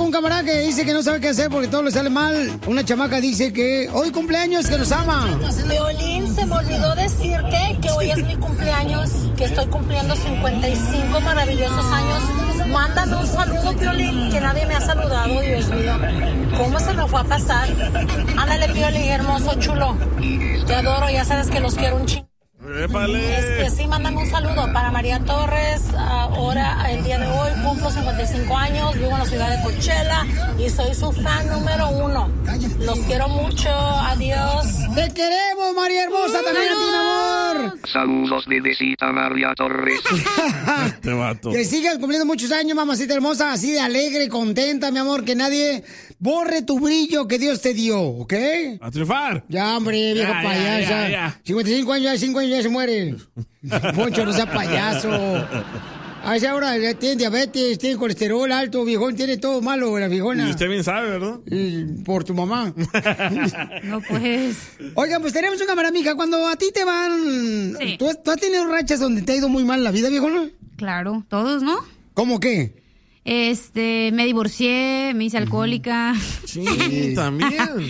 un camarada que dice que no sabe qué hacer porque todo le sale mal. Una chamaca dice que hoy cumpleaños, que nos ama. Violín, se me olvidó decirte que hoy es mi cumpleaños, que estoy cumpliendo 55 maravillosos años. Mándame un saludo, Violín, que nadie me ha saludado, Dios mío. ¿Cómo se me fue a pasar? Ándale, Violín, hermoso, chulo. Te adoro, ya sabes que los quiero un chingo. Sí, mándame un saludo para María Torres. Ahora, el día de hoy, cumplo 55 años, vivo en la ciudad de Coachella y soy su fan número 1. Los quiero mucho, adiós. ¡Te queremos, María Hermosa! ¡También a ti, mi amor! Saludos de Besita María Torres. Este vato. Que sigas cumpliendo muchos años, mamacita hermosa, así de alegre, contenta, mi amor, que nadie borre tu brillo que Dios te dio, ¿ok? ¡A triunfar! Ya, hombre, viejo payasa. Ya. 55 años, ya 5 años ya se muere. Poncho, no sea payaso. A esa hora tiene diabetes, tiene colesterol alto, viejón, tiene todo malo, la viejona. Y usted bien sabe, ¿verdad? Por tu mamá. No, pues. Oigan, pues tenemos una cámara, mija. Cuando a ti te van... Sí. ¿Tú has tenido rachas donde te ha ido muy mal la vida, viejona? Claro, todos, ¿no? ¿Cómo qué? Me divorcié, me hice alcohólica. Sí, también.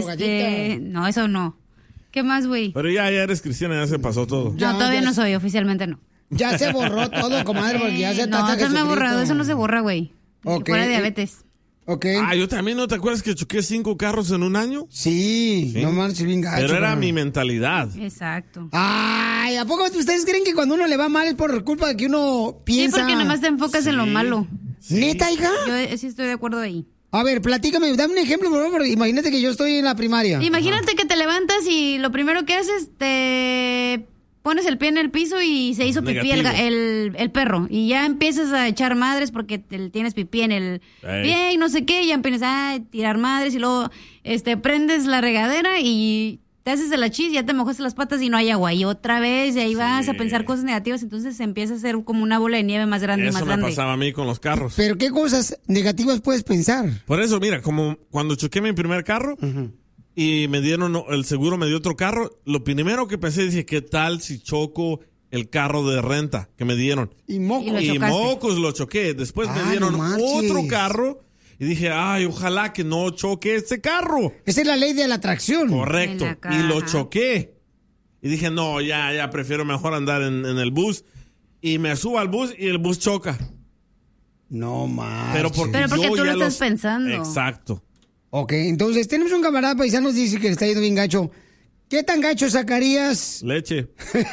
No, eso no. ¿Qué más, güey? Pero ya eres cristiana, ya se pasó todo. Ya, No, todavía ya no soy, oficialmente no. Ya se borró todo, comadre, porque ya se No, trata eso me ha borrado, eso no se borra, güey. Ok. Fuera diabetes. Ok. Yo también, ¿no te acuerdas que choqué 5 carros en un año? Sí, no marches bien gacho. Pero era carnal. mi mentalidad. Exacto. Ay, ¿a poco ustedes creen que cuando uno le va mal es por culpa de que uno piensa? Sí, porque nomás te enfocas en lo malo. ¿Neta, hija? Yo sí estoy de acuerdo ahí. A ver, platícame, dame un ejemplo, por favor, porque imagínate que yo estoy en la primaria. Imagínate que te levantas y lo primero que haces, te pones el pie en el piso y se hizo pipí el perro. Y ya empiezas a echar madres porque tienes pipí en el pie y no sé qué. Y ya empiezas a tirar madres y luego prendes la regadera y te haces de la chis, ya te mojaste las patas y no hay agua. Y otra vez, y ahí vas a pensar cosas negativas. Entonces se empieza a hacer como una bola de nieve más grande y más grande. Eso me pasaba a mí con los carros. ¿Pero qué cosas negativas puedes pensar? Por eso, mira, como cuando choqué mi primer carro y me dieron, el seguro me dio otro carro, lo primero que pensé, dije, ¿qué tal si choco el carro de renta que me dieron? Y mocos. Y mocos lo choqué. Después me dieron otro carro y dije, ay, ojalá que no choque este carro. Esa es la ley de la atracción. Correcto. Y lo choqué. Y dije, no, ya prefiero mejor andar en el bus. Y me subo al bus y el bus choca. No más. Pero porque tú lo estás pensando. Exacto. Ok, entonces tenemos un camarada paisano, dice que le está yendo bien gacho. ¿Qué tan gacho sacarías? Leche.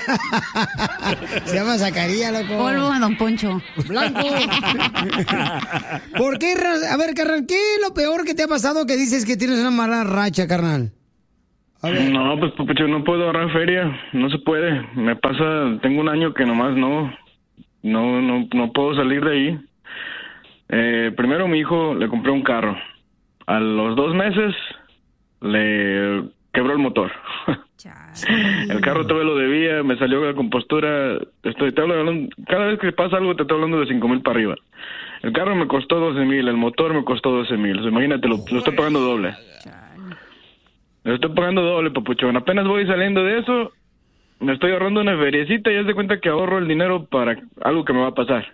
Se llama Zacarías, loco. Polvo a Don Poncho. Blanco. ¿Por qué? A ver, carnal, ¿qué es lo peor que te ha pasado que dices que tienes una mala racha, carnal? A ver. No, pues yo no puedo ahorrar feria. No se puede. Me pasa, tengo un año que nomás no puedo salir de ahí. Primero mi hijo le compré un carro. A los 2 meses le quebró el motor. El carro todavía lo debía, me salió la compostura. Cada vez que pasa algo te estoy hablando de 5,000 para arriba. El carro me costó 12,000, el motor me costó 12,000. Imagínate, lo estoy pagando doble. Lo estoy pagando doble, papuchón. Apenas voy saliendo de eso, me estoy ahorrando una feriecita y haz de cuenta que ahorro el dinero para algo que me va a pasar.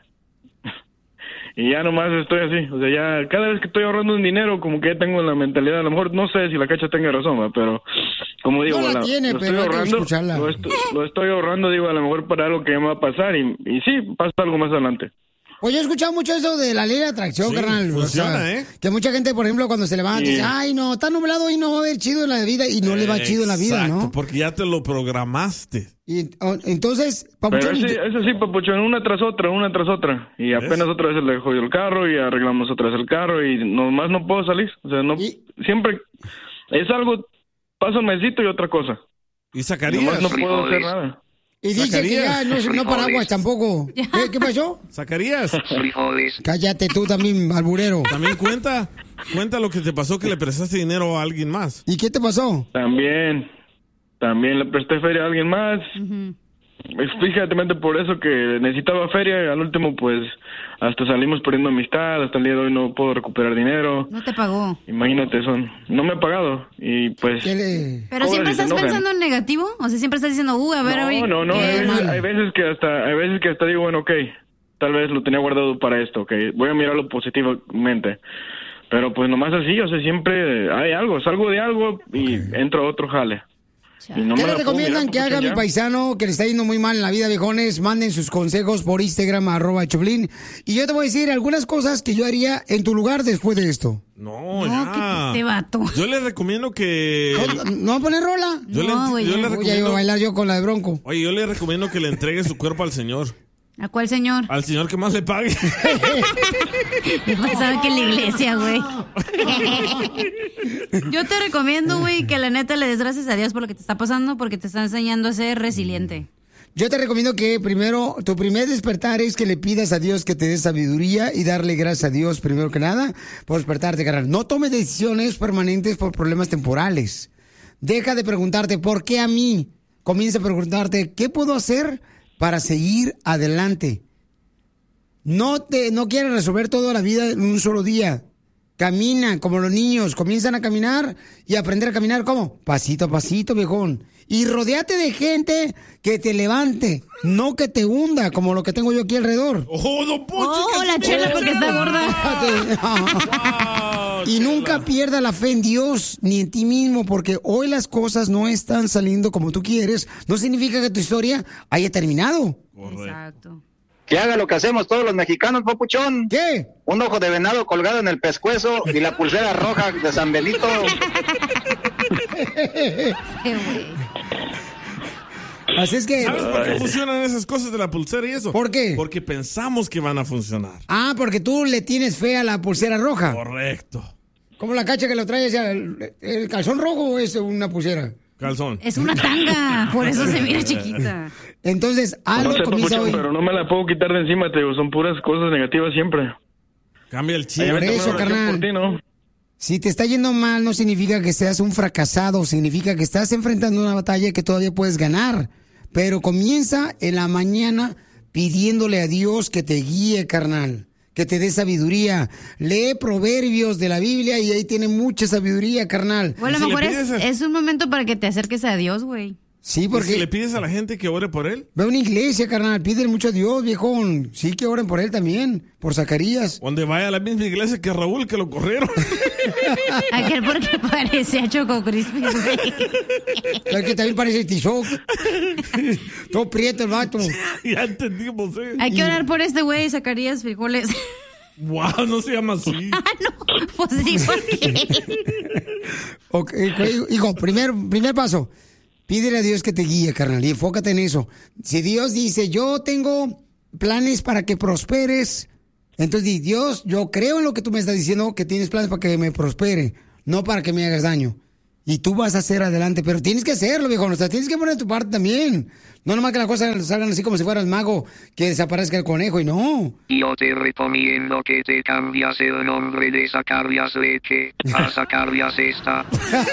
Y ya nomás estoy así, o sea, ya cada vez que estoy ahorrando un dinero, como que ya tengo la mentalidad, a lo mejor no sé si la cacha tenga razón, ¿va? Pero como digo, No la tiene, lo pero estoy hay que ahorrando, escucharla. lo estoy ahorrando, digo, a lo mejor para algo que ya me va a pasar y sí, pasa algo más adelante. Pues yo he escuchado mucho eso de la ley de atracción, Sí, carnal. funciona, Que mucha gente, por ejemplo, cuando se levanta, dice, ay, no, está nublado y no va a haber chido en la vida, y no le va chido en la vida, Exacto, ¿no? porque ya te lo programaste. Y entonces, Pero papuchón, eso sí, papuchón, una tras otra. Y apenas otra vez le jodió el carro y arreglamos otra vez el carro y nomás no puedo salir. O sea, siempre es algo, pasa un mesito y otra cosa. ¿Y Zacarías? Nomás no puedo hacer nada. y dice que ya no paraguas tampoco. ¿Qué pasó? Zacarías, Frijoles. Cállate tú también, alburero. también cuenta lo que te pasó, que le prestaste dinero a alguien más. ¿Y qué te pasó? También le presté feria a alguien más. Fíjate, por eso que necesitaba feria y al último pues hasta salimos perdiendo amistad, hasta el día de hoy no puedo recuperar dinero. No te pagó. Imagínate, no me ha pagado y pues... Pero siempre estás pensando en negativo, o sea, siempre estás diciendo, a ver, hoy... No, hay veces que hasta digo, bueno, ok, tal vez lo tenía guardado para esto, ok, voy a mirarlo positivamente. Pero pues nomás así, o sea, siempre hay algo, salgo de algo y entro a otro jale. Y no ¿Qué me le la puedo recomiendan mirar, que haga porque mi ya. paisano que le está yendo muy mal en la vida, viejones? Manden sus consejos por Instagram, @Choplin. Y yo te voy a decir algunas cosas que yo haría en tu lugar después de esto. No, No, ya. este vato. Yo le recomiendo que... ¿No va a poner rola? Yo le, No, güey, yo ya. le Uy, ya iba a recomiendo... bailar yo con la de Bronco. Oye, yo le recomiendo que le entregue su cuerpo al Señor. ¿A cuál señor? Al Señor que más le pague. Yo pensaba que en la iglesia, güey. Yo te recomiendo, güey, que la neta le des gracias a Dios por lo que te está pasando, porque te está enseñando a ser resiliente. Yo te recomiendo que primero, tu primer despertar es que le pidas a Dios que te dé sabiduría y darle gracias a Dios primero que nada por despertarte, carnal. No tomes decisiones permanentes por problemas temporales. Deja de preguntarte, ¿por qué a mí? Comienza a preguntarte, ¿qué puedo hacer para seguir adelante? No quieres resolver toda la vida en un solo día. Camina como los niños, comienzan a caminar y aprender a caminar, ¿cómo? Pasito a pasito, viejón. Y rodéate de gente que te levante, no que te hunda, como lo que tengo yo aquí alrededor. ¡Oh, don Poncho! Oh, la chela porque está gorda. Y nunca pierda la fe en Dios ni en ti mismo, porque hoy las cosas no están saliendo como tú quieres. No significa que tu historia haya terminado. Exacto. Que haga lo que hacemos todos los mexicanos, papuchón. ¿Qué? Un ojo de venado colgado en el pescuezo y la pulsera roja de San Benito. Qué güey. Así es que... ¿Sabes por qué funcionan esas cosas de la pulsera y eso? ¿Por qué? Porque pensamos que van a funcionar. Ah, porque tú le tienes fe a la pulsera roja. Correcto. ¿Cómo la cacha que lo trae? ¿El calzón rojo o es una pulsera? Calzón. Es una tanga, por eso se mira chiquita. Entonces, algo No sé, comienza papuchón, hoy. pero no me la puedo quitar de encima, te digo, son puras cosas negativas siempre. Cambia el chip. Ahí Por me eso, tomo una oración carnal. por ti, ¿no? Si te está yendo mal, no significa que seas un fracasado, significa que estás enfrentando una batalla que todavía puedes ganar. Pero comienza en la mañana pidiéndole a Dios que te guíe, carnal, que te dé sabiduría. Lee proverbios de la Biblia y ahí tiene mucha sabiduría, carnal. Bueno, a ¿Y lo si mejor le pides a- es un momento para que te acerques a Dios, güey. Sí, ¿Y porque si le pides a la gente que ore por él? ve a una iglesia, carnal, pídele mucho a Dios, viejón. Sí, que oren por él también, por Zacarías. Donde vaya a la misma iglesia que Raúl, que lo corrieron. Aquel porque parece a Choco Crispy, güey. Es que también parece Tizoc. Todo prieto el vato. Ya entendimos, ¿eh? Hay que orar por este güey, Zacarías Frijoles. Wow, no se llama así. Ah, no, pues sí, porque... Ok, hijo, primer paso. Pídele a Dios que te guíe, carnal, y enfócate en eso. Si Dios dice, yo tengo planes para que prosperes, entonces di, Dios, yo creo en lo que tú me estás diciendo, que tienes planes para que me prospere, no para que me hagas daño. Y tú vas a hacer adelante, pero tienes que hacerlo, viejo, o sea, tienes que poner tu parte también. No nomás que las cosas salgan así como si fueras mago, que desaparezca el conejo, y no. Yo te recomiendo que te cambias el nombre de Zacarías Leche a Zacarías Esta.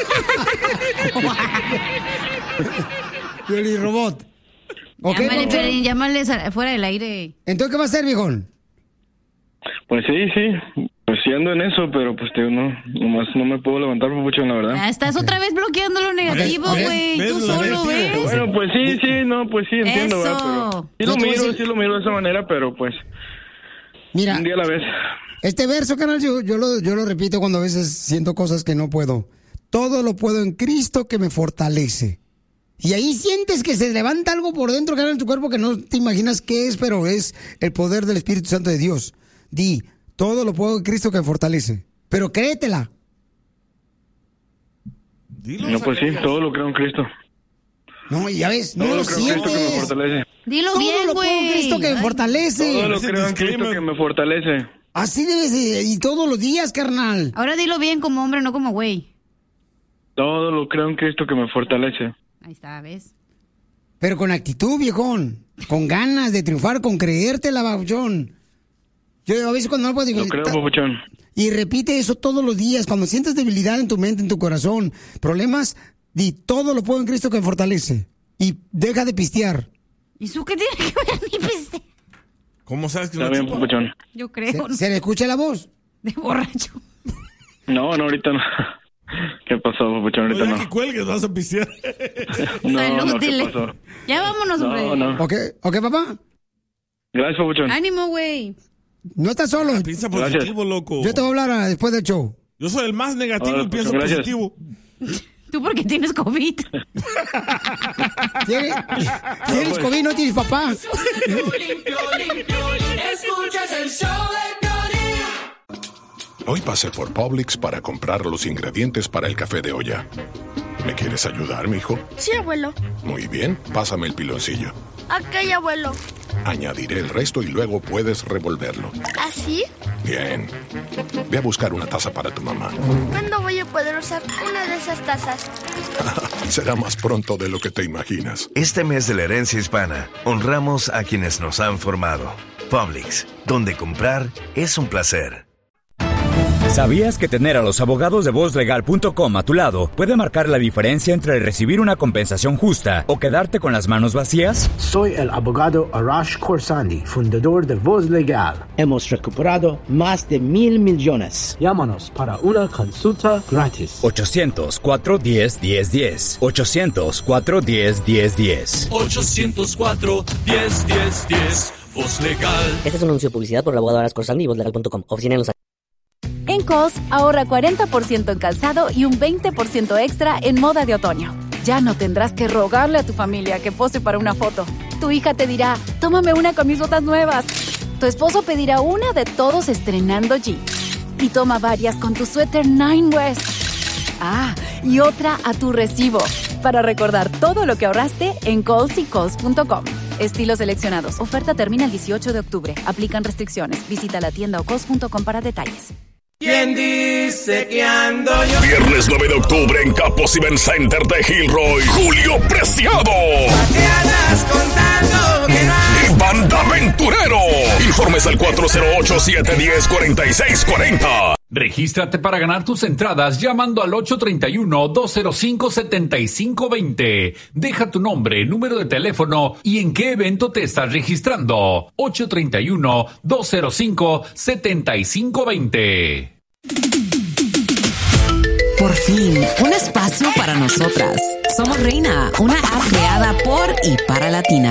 Piolín Robot. ¿Ok? Llámale, Piolín, llámale fuera del aire. Entonces, ¿qué va a hacer, viejón? Pues sí, pues sí ando en eso, pero pues te digo, nomás no me puedo levantar mucho, la verdad. Ah, estás otra vez bloqueando lo negativo, ¿Ves? güey. ¿Ves? Tú ¿Lo solo ves? ves. Bueno, pues sí, entiendo, Eso. ¿verdad? Pero No te voy a decir- sí lo miro de esa manera, pero pues Mira, un día a la vez. este verso, canal, yo lo repito cuando a veces siento cosas que no puedo. Todo lo puedo en Cristo que me fortalece. Y ahí sientes que se levanta algo por dentro, canal, en tu cuerpo que no te imaginas qué es, pero es el poder del Espíritu Santo de Dios. Di, todo lo puedo en Cristo que me fortalece. Pero créetela. Dilo, No, pues sí, Zacarías. todo lo creo en Cristo. No, y ya ves, no Todo lo lo creo en Cristo que me sientes. fortalece. Dilo Todo bien, lo puedo en güey. Cristo que me fortalece. Todo lo Ese creo en Cristo disclaimer. que me fortalece. Así debes de, y todos los días, carnal. Ahora dilo bien como hombre, no como güey. Todo lo creo en Cristo que me fortalece. Ahí está, ¿ves? Pero con actitud, viejón. Con ganas de triunfar, con creértela, babuchón. Yo a veces cuando no puedo digo, Lo creo, papuchón. y repite eso todos los días. Cuando sientes debilidad en tu mente, en tu corazón, problemas, di todo lo puedo en Cristo que me fortalece. Y deja de pistear. ¿Y eso qué tiene que ver mi peste? ¿Cómo sabes que Está no bien, chupa? papuchón. Yo creo, ¿Se le escucha la voz? de borracho. No, ahorita no. ¿Qué pasó, papuchón? No, Ahorita ya que cuelgues, vas a pistear. no. Salud, No, ¿qué dile. pasó? Ya vámonos, hombre. No. ¿Ok, papá? Gracias, papuchón. Ánimo, güey. No estás solo. Piensa positivo, loco. Yo te voy a hablar después del show. Yo soy el más negativo y pienso positivo. Tú porque tienes COVID. ¿Tienes COVID? No tienes papá. Escuchas el show de Piolín. Hoy pasé por Publix para comprar los ingredientes para el café de olla. ¿Me quieres ayudar, mijo? Sí, abuelo. Muy bien, pásame el piloncillo. Ok, abuelo. Añadiré el resto y luego puedes revolverlo. ¿Así? Bien. Ve a buscar una taza para tu mamá. ¿Cuándo voy a poder usar una de esas tazas? Será más pronto de lo que te imaginas. Este mes de la herencia hispana, honramos a quienes nos han formado. Publix, donde comprar es un placer. ¿Sabías que tener a los abogados de VozLegal.com a tu lado puede marcar la diferencia entre recibir una compensación justa o quedarte con las manos vacías? Soy el abogado Arash Khorsandi, fundador de Voz Legal. Hemos recuperado más de 1,000 millones. Llámanos para una consulta gratis. 800-410-1010. 800-410-1010. 800-410-1010. Voz Legal. Este es un anuncio de publicidad por el abogado Arash Khorsandi y VozLegal.com. Oficina en Los Ángeles. En Kohl's, ahorra 40% en calzado y un 20% extra en moda de otoño. Ya no tendrás que rogarle a tu familia que pose para una foto. Tu hija te dirá, tómame una con mis botas nuevas. Tu esposo pedirá una de todos estrenando jeans. Y toma varias con tu suéter Nine West. Y otra a tu recibo. Para recordar todo lo que ahorraste en Kohl's y Kohl's.com. Estilos seleccionados. Oferta termina el 18 de octubre. Aplican restricciones. Visita la tienda o Kohl's.com para detalles. ¿Quién dice que ando yo? Viernes 9 de octubre en Capos Event Center de Gilroy, Julio Preciado. ¿Qué andas contando que no hay? Y Banda Aventurero. Informes al 408-710-4640. Regístrate para ganar tus entradas llamando al 831-205-7520. Deja tu nombre, número de teléfono y en qué evento te estás registrando. 831-205-7520. Por fin, un espacio para nosotras. Somos Reina, una app creada por y para latinas.